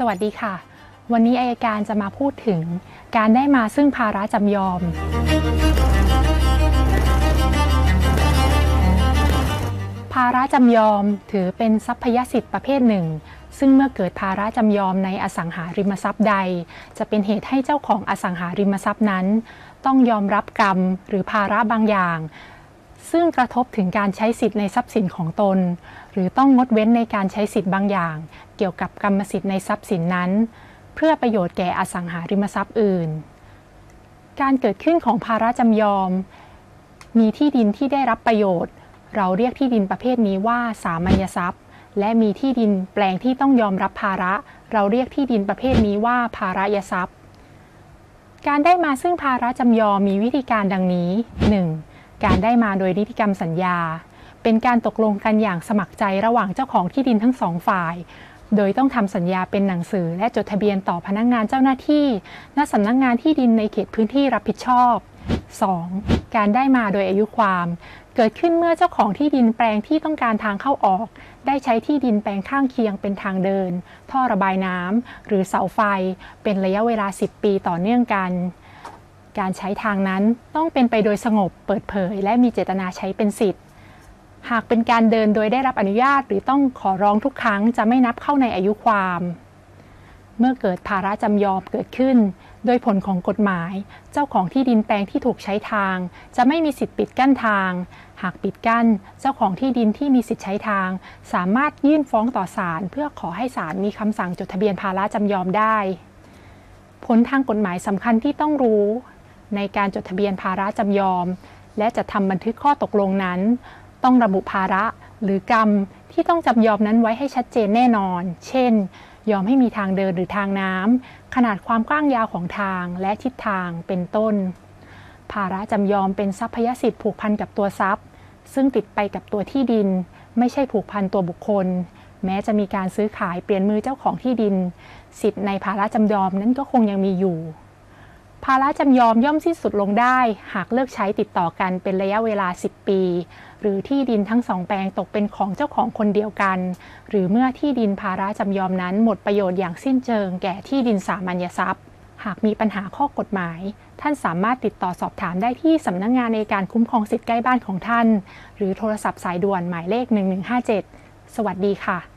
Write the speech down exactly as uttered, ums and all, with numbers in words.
สวัสดีค่ะวันนี้อัยการจะมาพูดถึงการได้มาซึ่งภาระจำยอมภาระจำยอมถือเป็นทรัพยสิทธิ์ประเภทหนึ่งซึ่งเมื่อเกิดภาระจำยอมในอสังหาริมทรัพย์ใดจะเป็นเหตุให้เจ้าของอสังหาริมทรัพย์นั้นต้องยอมรับกรรมหรือภาระบางอย่างซึ่งกระทบถึงการใช้สิทธิ์ในทรัพย์สินของตนหรือต้องงดเว้นในการใช้สิทธิ์บางอย่างเกี่ยวกับกรรมสิทธิ์ในทรัพย์สินนั้นเพื่อประโยชน์แก่อสังหาริมทรัพย์อื่นการเกิดขึ้นของภาระจำยอมมีที่ดินที่ได้รับประโยชน์เราเรียกที่ดินประเภทนี้ว่าสามัญทรัพย์และมีที่ดินแปลงที่ต้องยอมรับภาระเราเรียกที่ดินประเภทนี้ว่าภาระยทรัพย์การได้มาซึ่งภาระจำยอมมีวิธีการดังนี้ หนึ่ง. การได้มาโดยนิติกรรมสัญญาเป็นการตกลงกันอย่างสมัครใจระหว่างเจ้าของที่ดินทั้งสองฝ่ายโดยต้องทำสัญญาเป็นหนังสือและจดทะเบียนต่อพนักงานเจ้าหน้าที่ณสำนักงานที่ดินในเขตพื้นที่รับผิดชอบ สอง. การได้มาโดยอายุความเกิดขึ้นเมื่อเจ้าของที่ดินแปลงที่ต้องการทางเข้าออกได้ใช้ที่ดินแปลงข้างเคียงเป็นทางเดินท่อระบายน้ำหรือเสาไฟเป็นระยะเวลาสิบปีต่อเนื่องกันการใช้ทางนั้นต้องเป็นไปโดยสงบเปิดเผยและมีเจตนาใช้เป็นสิทธิ์หากเป็นการเดินโดยได้รับอนุญาตหรือต้องขอร้องทุกครั้งจะไม่นับเข้าในอายุความเมื่อเกิดภาระจำยอมเกิดขึ้นโดยผลของกฎหมายเจ้าของที่ดินแปลงที่ถูกใช้ทางจะไม่มีสิทธิ์ปิดกั้นทางหากปิดกั้นเจ้าของที่ดินที่มีสิทธิ์ใช้ทางสามารถยื่นฟ้องต่อศาลเพื่อขอให้ศาลมีคำสั่งจดทะเบียนภาระจำยอมได้ผลทางกฎหมายสำคัญที่ต้องรู้ในการจดทะเบียนภาระจำยอมและจะทำบันทึกข้อตกลงนั้นต้องระบุภาระหรือกรรมที่ต้องจำยอมนั้นไว้ให้ชัดเจนแน่นอนเช่นยอมให้มีทางเดินหรือทางน้ำขนาดความกว้างยาวของทางและทิศทางเป็นต้นภาระจำยอมเป็นทรัพยสิทธิ์ผูกพันกับตัวทรัพย์ซึ่งติดไปกับตัวที่ดินไม่ใช่ผูกพันตัวบุคคลแม้จะมีการซื้อขายเปลี่ยนมือเจ้าของที่ดินสิทธิ์ในภาระจำยอมนั้นก็คงยังมีอยู่ภาระจำยอมย่อมสิ้นสุดลงได้หากเลิกใช้ติดต่อกันเป็นระยะเวลาสิบปีหรือที่ดินทั้งสองแปลงตกเป็นของเจ้าของคนเดียวกันหรือเมื่อที่ดินภาระจำยอมนั้นหมดประโยชน์อย่างสิ้นเชิงแก่ที่ดินสามัญทรัพย์หากมีปัญหาข้อกฎหมายท่านสามารถติดต่อสอบถามได้ที่สำนักงานในการคุ้มครองสิทธิใกล้บ้านของท่านหรือโทรศัพท์สายด่วนหมายเลขหนึ่งหนึ่งห้าเจ็ดสวัสดีค่ะ